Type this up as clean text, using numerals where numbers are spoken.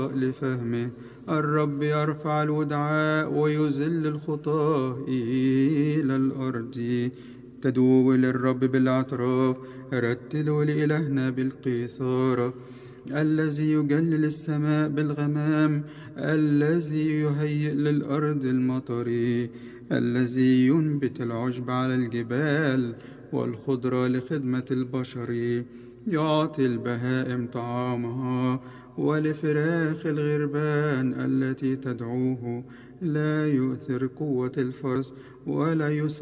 لفهمه. الرب يرفع الودعاء ويذل الخطاة إلى الأرض. تدوب للرب بالأطراف، رتلوا لإلهنا بالقيثارة. الذي يجلل السماء بالغمام، الذي يهيئ للأرض المطر، الذي ينبت العشب على الجبال والخضرة لخدمة البشر. يعطي البهائم طعامها، ولفراخ الغربان التي تدعوه لا يؤثر قوة الفرس ولا يسر